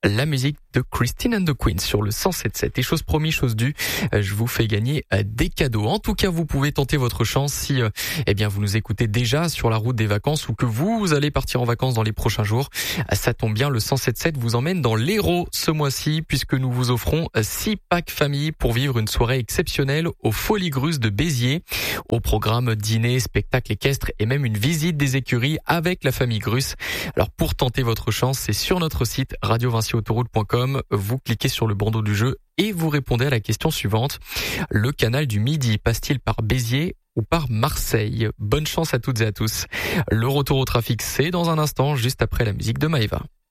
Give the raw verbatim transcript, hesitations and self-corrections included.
la musique de Christine and the Queens sur le cent sept sept. Et chose promis, chose due, je vous fais gagner des cadeaux. En tout cas, vous pouvez tenter votre chance si eh bien vous nous écoutez déjà sur la route des vacances ou que vous allez partir en vacances dans les prochains jours. Ça tombe bien, le cent sept sept vous emmène dans l'Hérault ce mois-ci puisque nous vous offrons six packs famille pour vivre une soirée exceptionnelle aux Folies Grusses de Béziers. Au programme dîner, spectacle équestre et même une visite des écuries avec la famille Gruss. Alors pour tenter votre chance, c'est sur notre site radio vinci autoroute point com. Vous cliquez sur le bandeau du jeu et vous répondez à la question suivante. Le canal du Midi passe-t-il par Béziers ou par Marseille? Bonne chance à toutes et à tous. Le retour au trafic, c'est dans un instant, juste après la musique de Maëva.